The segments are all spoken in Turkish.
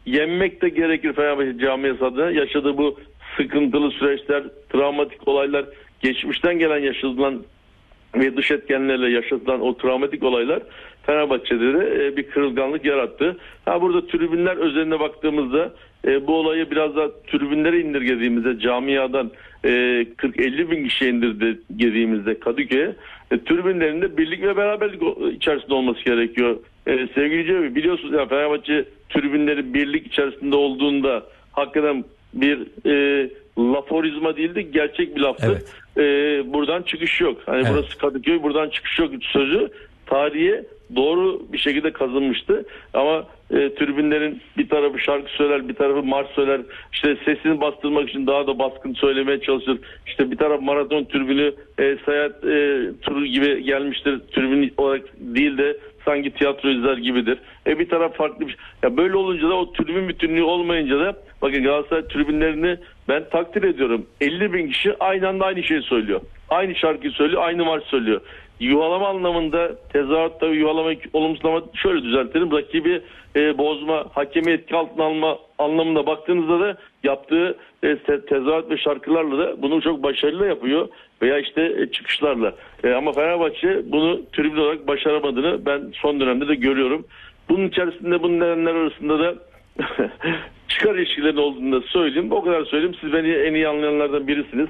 yenmek de gerekir Fenerbahçe camiası adına. Yaşadığı bu sıkıntılı süreçler, travmatik olaylar, geçmişten gelen yaşatılan ve dış etkenlerle yaşatılan o travmatik olaylar Fenerbahçe'de de bir kırılganlık yarattı. Burada tribünler özeline baktığımızda bu olayı biraz da tribünlere indirgediğimizde, camiadan 40-50 bin kişiye indirgediğimizde Kadıköy'e tribünlerinde birlik ve beraberlik içerisinde olması gerekiyor. Sevgili Cem, biliyorsunuz ya, Fenerbahçe tribünleri birlik içerisinde olduğunda hakikaten bir laforizma değildi, gerçek bir laftı. Evet. Buradan çıkış yok. Evet. Burası Kadıköy, buradan çıkış yok sözü tarihe doğru bir şekilde kazınmıştı. Ama tribünlerin bir tarafı şarkı söyler, bir tarafı marş söyler. İşte sesini bastırmak için daha da baskın söylemeye çalışır. İşte bir taraf maraton tribünü seyahat turu gibi gelmiştir. Tribün olarak değil de sanki tiyatro izler gibidir. Bir taraf farklı bir şey. Ya böyle olunca da o tribün bütünlüğü olmayınca da bakın Galatasaray tribünlerini ben takdir ediyorum. 50 bin kişi aynı anda aynı şeyi söylüyor. Aynı şarkıyı söylüyor, aynı marş söylüyor. Yuvalama anlamında, tezahüratta yuvalama, olumsuzlama şöyle düzeltelim. Rakibi bozma, hakemi etki altına alma anlamında baktığınızda da yaptığı tezahürat ve şarkılarla da bunu çok başarılı yapıyor. Veya işte çıkışlarla. Ama Fenerbahçe bunu tribün olarak başaramadığını ben son dönemde de görüyorum. Bunun içerisinde bunun nedenler arasında da çıkar ilişkilerinin olduğunu da söyleyeyim. O kadar söyleyeyim. Siz beni en iyi anlayanlardan birisiniz.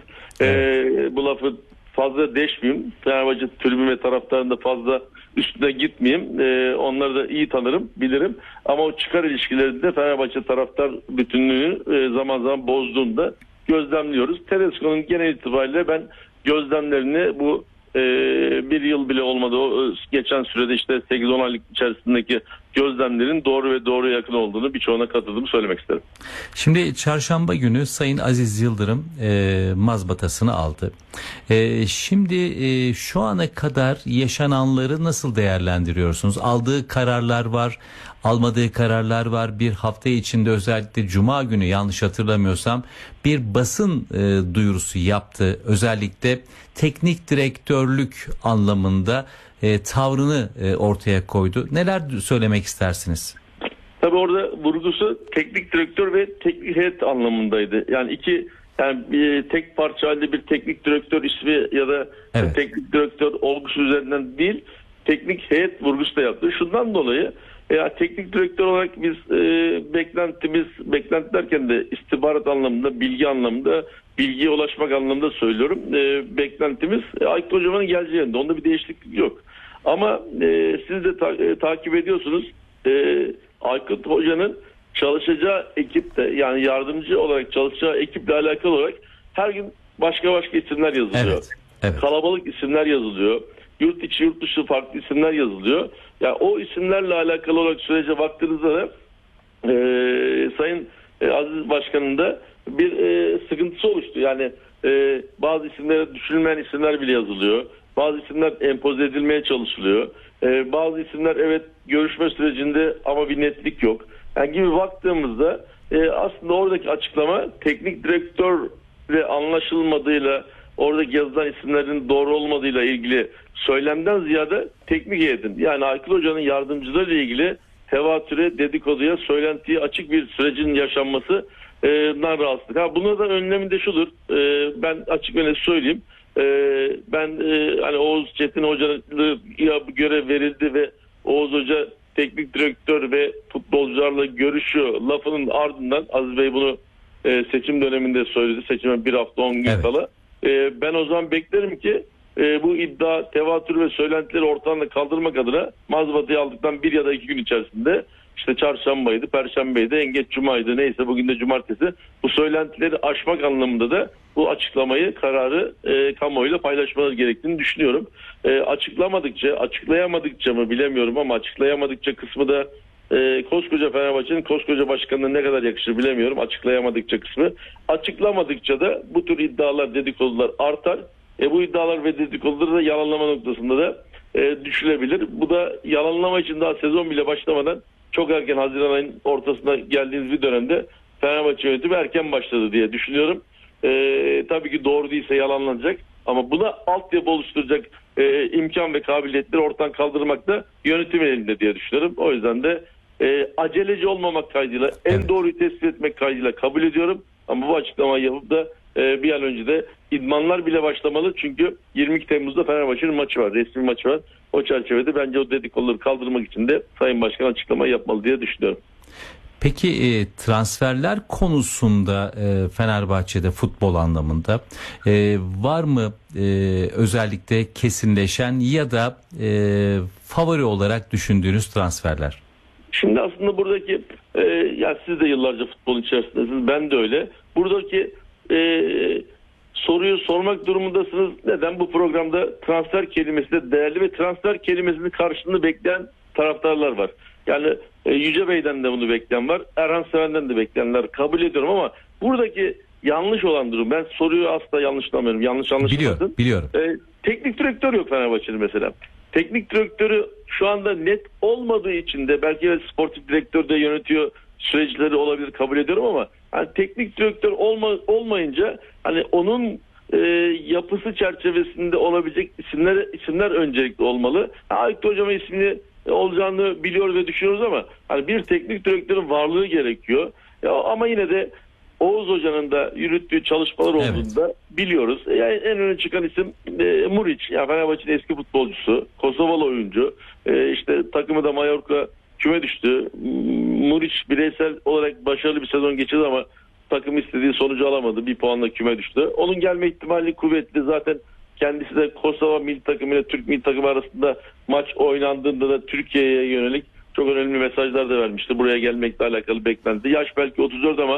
Bu lafı fazla deşmeyeyim. Fenerbahçe tribün ve taraftarında fazla üstüne gitmeyeyim. Onları da iyi tanırım, bilirim. Ama o çıkar ilişkilerinde Fenerbahçe taraftar bütünlüğünü zaman zaman bozduğunda gözlemliyoruz. Tedesco'nun genel itibariyle ben gözlemlerini bu bir yıl bile olmadı. O geçen sürede işte 8-10 aylık içerisindeki gözlemlerin doğru ve doğruya yakın olduğunu, birçoğuna katıldığımı söylemek isterim. Şimdi çarşamba günü Sayın Aziz Yıldırım mazbatasını aldı. Şimdi şu ana kadar yaşananları nasıl değerlendiriyorsunuz? Aldığı kararlar var, almadığı kararlar var. Bir hafta içinde özellikle Cuma günü yanlış hatırlamıyorsam bir basın duyurusu yaptı. Özellikle teknik direktörlük anlamında tavrını ortaya koydu. Neler söylemek istersiniz? Tabii orada vurgusu teknik direktör ve teknik heyet anlamındaydı. Yani bir tek parça halde bir teknik direktör ismi ya da teknik direktör olgusu üzerinden değil, teknik heyet vurgusu da yaptı. Şundan dolayı teknik direktör olarak biz beklenti derken de istihbarat anlamında, bilgi anlamında, bilgiye ulaşmak anlamında söylüyorum. Beklentimiz Aykut Hoca'nın geleceğinde. Onda bir değişiklik yok. Ama siz de takip ediyorsunuz. Aykut Hoca'nın çalışacağı ekipte, yani yardımcı olarak çalışacağı ekiple alakalı olarak her gün başka isimler yazılıyor. Evet. Kalabalık isimler yazılıyor. Yurt içi, yurt dışı farklı isimler yazılıyor. Yani o isimlerle alakalı olarak sürece baktığınızda da Sayın Aziz Başkan'ın da bir sıkıntısı oluştu. Yani bazı isimlere düşünülmeyen isimler bile yazılıyor. Bazı isimler empoze edilmeye çalışılıyor. Bazı isimler görüşme sürecinde ama bir netlik yok. Yani gibi baktığımızda aslında oradaki açıklama teknik direktörle anlaşılmadığıyla, oradaki yazılan isimlerin doğru olmadığıyla ilgili söylemden ziyade teknik heyetin, yani Aykut Hoca'nın yardımcılarıyla ilgili tevatüre, dedikoduya, söylentiye açık bir sürecin yaşanmasından rahatsızlık. Buna da önleminde şudur. Ben açık ve net söyleyeyim. Ben hani Oğuz Çetin Hoca'ya görev verildi ve Oğuz Hoca teknik direktör ve futbolcularla görüşüyor lafının ardından Aziz Bey bunu seçim döneminde söyledi. Seçime bir hafta 10 gün kala. Ben o zaman beklerim ki bu iddia, tevatür ve söylentileri ortadan kaldırmak adına mazbatayı aldıktan 1 ya da 2 gün içerisinde, işte çarşambaydı, perşembeydi, en geç cumaydı, neyse bugün de cumartesi, bu söylentileri aşmak anlamında da bu açıklamayı, kararı kamuoyuyla paylaşmaları gerektiğini düşünüyorum. Açıklayamadıkça mı bilemiyorum ama açıklayamadıkça kısmı da koskoca Fenerbahçe'nin koskoca başkanına ne kadar yakışır bilemiyorum, açıklayamadıkça kısmı. Açıklamadıkça da bu tür iddialar, dedikodular artar. Bu iddialar ve dedikoduları da yalanlama noktasında da düşülebilir. Bu da yalanlama için daha sezon bile başlamadan çok erken, Haziran ayının ortasına geldiğiniz bir dönemde Fenerbahçe yönetimi erken başladı diye düşünüyorum. Tabii ki doğru değilse yalanlanacak ama buna altyapı oluşturacak imkan ve kabiliyetleri ortadan kaldırmak da yönetimin elinde diye düşünüyorum. O yüzden de aceleci olmamak kaydıyla, en Evet. doğruyu tespit etmek kaydıyla kabul ediyorum. Ama bu açıklamayı yapıp da bir an önce de idmanlar bile başlamalı. Çünkü 22 Temmuz'da Fenerbahçe'nin maçı var, resmi maçı var. O çerçevede bence o dedikoduları kaldırmak için de Sayın Başkan açıklama yapmalı diye düşünüyorum. Peki transferler konusunda Fenerbahçe'de futbol anlamında var mı özellikle kesinleşen ya da favori olarak düşündüğünüz transferler? Şimdi aslında buradaki ya siz de yıllarca futbolun içerisindesiniz, ben de öyle. Buradaki soruyu sormak durumundasınız. Neden? Bu programda transfer kelimesi de değerli ve transfer kelimesinin karşılığını bekleyen taraftarlar var. Yani Yüce Bey'den de bunu bekleyen var. Erhan Seven'den de bekleyenler, kabul ediyorum ama buradaki yanlış olan durum, ben soruyu asla yanlışlamıyorum. Yanlış anlaşılmasın. Biliyorum. Teknik direktör yok Fenerbahçe'nin mesela. Teknik direktörü şu anda net olmadığı için de belki sportif direktör de yönetiyor süreçleri olabilir, kabul ediyorum ama hani teknik direktör olmayınca hani onun yapısı çerçevesinde olabilecek isimler öncelikli olmalı. Aykut Hocam'ın ismini olacağını biliyoruz ve düşünüyoruz ama hani bir teknik direktörün varlığı gerekiyor. Ama yine de Oğuz Hoca'nın da yürüttüğü çalışmalar olduğunda biliyoruz. Yani en öne çıkan isim Muriç. Yani Fenerbahçe'nin eski futbolcusu, Kosovalı oyuncu. İşte takımı da Mallorca küme düştü. Muriç bireysel olarak başarılı bir sezon geçirdi ama takım istediği sonucu alamadı. Bir puanla küme düştü. Onun gelme ihtimali kuvvetli. Zaten kendisi de Kosova milli takımı ile Türk milli takımı arasında maç oynandığında da Türkiye'ye yönelik çok önemli mesajlar da vermişti. Buraya gelmekle alakalı beklenti. Yaş belki 34 ama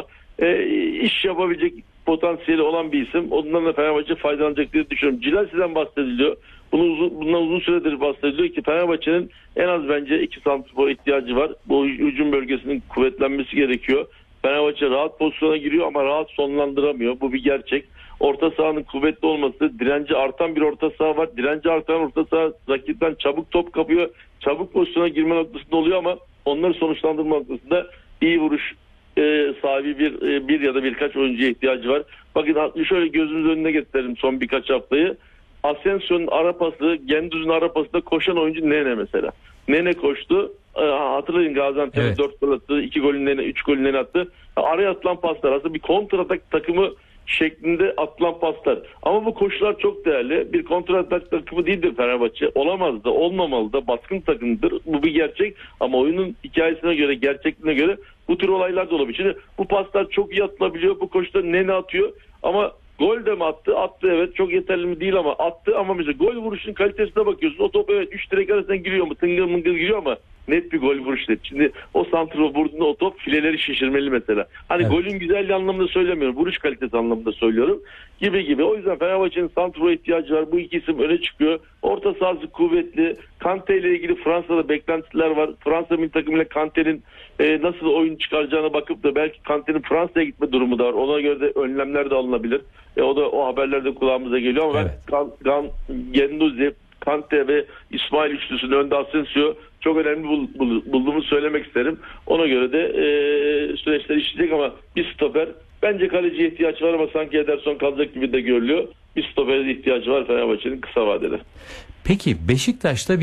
iş yapabilecek potansiyeli olan bir isim. Ondan da Fenerbahçe faydalanacak diye düşünüyorum. Cilassi'den bahsediliyor. Bundan uzun süredir bahsediliyor ki Fenerbahçe'nin en az bence 2 santrfor ihtiyacı var. Bu hücum bölgesinin kuvvetlenmesi gerekiyor. Fenerbahçe rahat pozisyona giriyor ama rahat sonlandıramıyor. Bu bir gerçek. Orta sahanın kuvvetli olması, direnci artan bir orta saha var. Direnci artan orta saha rakipten çabuk top kapıyor. Çabuk pozisyona girme noktasında oluyor ama onları sonuçlandırma noktasında iyi vuruş sahibi bir ya da birkaç oyuncuya ihtiyacı var. Bakın şöyle gözümüz önüne getirelim son birkaç haftayı. Asensio'nun ara pası, Gendüz'ün ara pasında koşan oyuncu Nene mesela. Nene koştu. Hatırlayın Gaziantep'e Evet. 4 gol attı, 2 golün Nene, 3 golün Nene attı. Araya atılan paslar aslında bir kontratak takımı şeklinde atılan paslar. Ama bu koşular çok değerli. Bir kontratak takımı değildir Fenerbahçe. Olamaz da, olmamalı da, baskın takımdır. Bu bir gerçek ama oyunun hikayesine göre, gerçekliğine göre bu tür olaylar da olabilir. Şimdi bu paslar çok iyi atılabiliyor. Bu koşuda Nene atıyor ama gol de mi attı? Attı, evet. Çok yeterli mi değil ama attı. Ama mesela gol vuruşun kalitesine bakıyorsun. O top evet 3 direk arasından giriyor mu? Tıngır mıngır giriyor ama net bir gol vuruş net. Şimdi o santrfor vurduğunda o top fileleri şişirmeli mesela. Hani Evet. golün güzelliği anlamında söylemiyorum. Vuruş kalitesi anlamında söylüyorum. Gibi. O yüzden Fenerbahçe'nin santrfor ihtiyacı var. Bu iki isim öne çıkıyor. Orta sahası kuvvetli. Kante ile ilgili Fransa'da beklentiler var. Fransa milli takımıyla Kante'nin nasıl oyun çıkaracağına bakıp da belki Kante'nin Fransa'ya gitme durumu da var. Ona göre de önlemler de alınabilir. O da o haberler de kulağımıza geliyor ama Evet. ben Gendouzi, Kante ve İsmail üçlüsünün önde Asensio çok önemli bulduğumu söylemek isterim. Ona göre de süreçler işleyecek ama bir stoper, bence kaleciye ihtiyaç var ama sanki Ederson kalacak gibi de görülüyor. Bir stopere ihtiyacı var Fenerbahçe'nin kısa vadede. Peki Beşiktaş'ta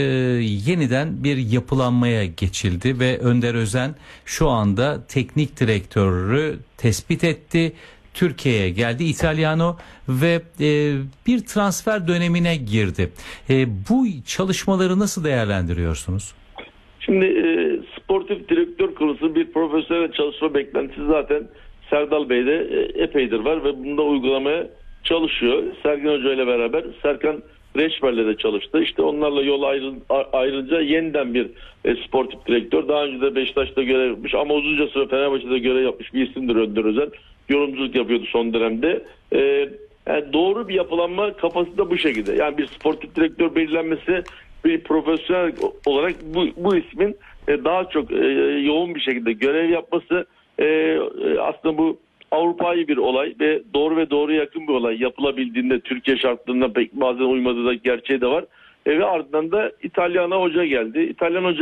yeniden bir yapılanmaya geçildi ve Önder Özen şu anda teknik direktörü tespit etti. Türkiye'ye geldi İtalyano ve bir transfer dönemine girdi. Bu çalışmaları nasıl değerlendiriyorsunuz? Şimdi sportif direktör konusu bir profesyonel çalışma beklentisi zaten Serdal Bey'de epeydir var ve bunu da uygulamaya çalışıyor. Sergen Hoca ile beraber Serkan Reçber'le de çalıştı. İşte onlarla yol ayrılınca yeniden bir sportif direktör. Daha önce de Beşiktaş'ta görev yapmış ama uzunca süre Fenerbahçe'de görev yapmış bir isimdir Önder Özen. Yorumculuk yapıyordu son dönemde. Yani doğru bir yapılanma kafası da bu şekilde. Yani bir sportif direktör belirlenmesi, bir profesyonel olarak bu ismin daha çok yoğun bir şekilde görev yapması aslında bu Avrupa'yı bir olay ve doğruya yakın bir olay. Yapılabildiğinde Türkiye şartlarına pek bazen uymadığı da gerçeği de var. Ve ardından da İtalyano hoca geldi.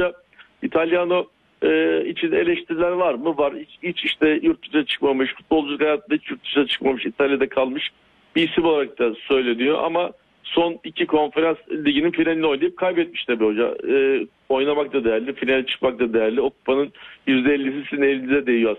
İtalyano için eleştiriler var mı? Var. Hiç işte yurt dışına çıkmamış, futbolculuk hayatında hiç yurt dışına çıkmamış, İtalya'da kalmış bir isim olarak da söyleniyor ama son 2 konferans liginin finalini oynayıp kaybetmiş tabii hoca. Oynamak da değerli, finale çıkmak da değerli. O kupanın %50'si sizin elinize değiyor